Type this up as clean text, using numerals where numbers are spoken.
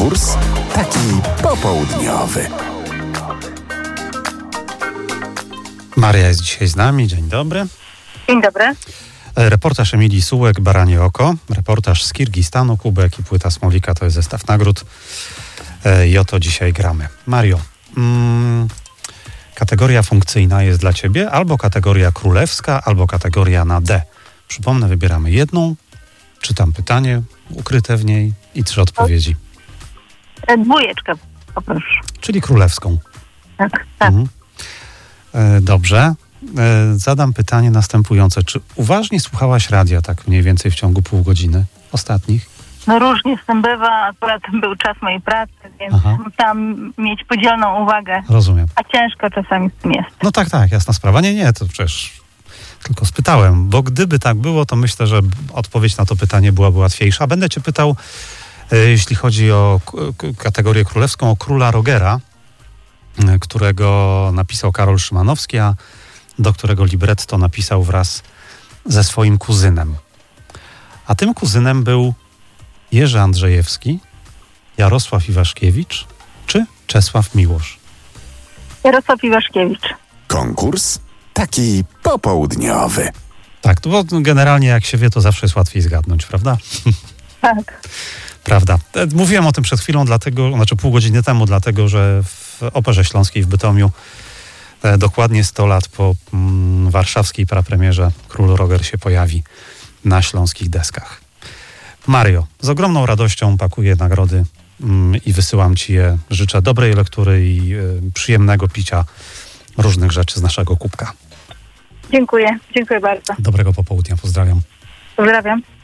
Konkurs taki popołudniowy. Maria jest dzisiaj z nami. Dzień dobry. Dzień dobry. Reportaż Emilii Sułek, Baranie oko. Reportaż z Kirgistanu, kubek i płyta Smolika to jest zestaw nagród. I o to dzisiaj gramy. Mario, kategoria funkcyjna jest dla ciebie albo kategoria królewska, albo kategoria na D. Przypomnę, wybieramy jedną, czytam pytanie ukryte w niej i 3 odpowiedzi. Dwójeczkę poproszę. Czyli królewską. Tak. Dobrze. Zadam pytanie następujące. Czy uważnie słuchałaś radia tak mniej więcej w ciągu pół godziny ostatnich? No różnie z tym bywa. Akurat był czas mojej pracy, więc musiałam mieć podzielną uwagę. Rozumiem. A ciężko czasami z tym jest. No tak, jasna sprawa. Nie, to przecież tylko spytałem, bo gdyby tak było, to myślę, że odpowiedź na to pytanie byłaby łatwiejsza. Będę cię pytał, jeśli chodzi o kategorię królewską, o Króla Rogera, którego napisał Karol Szymanowski, a do którego libretto napisał wraz ze swoim kuzynem. A tym kuzynem był Jerzy Andrzejewski, Jarosław Iwaszkiewicz czy Czesław Miłosz? Jarosław Iwaszkiewicz. Konkurs taki popołudniowy. Tak, bo generalnie jak się wie, to zawsze jest łatwiej zgadnąć, prawda? Tak. Prawda. Mówiłem o tym przed chwilą, pół godziny temu, dlatego że w Operze Śląskiej w Bytomiu dokładnie 100 lat po warszawskiej prapremierze Król Roger się pojawi na śląskich deskach. Mario, z ogromną radością pakuję nagrody i wysyłam ci je. Życzę dobrej lektury i przyjemnego picia różnych rzeczy z naszego kubka. Dziękuję bardzo. Dobrego popołudnia, pozdrawiam. Pozdrawiam.